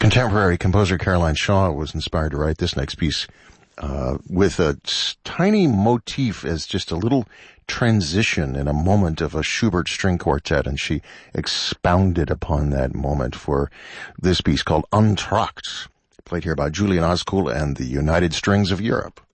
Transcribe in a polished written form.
Contemporary composer Caroline Shaw was inspired to write this next piece with a tiny motif as just a little transition in a moment of a Schubert string quartet, and she expounded upon that moment for this piece called Entr'acte, played here by Julian Oskuhl and the United Strings of Europe.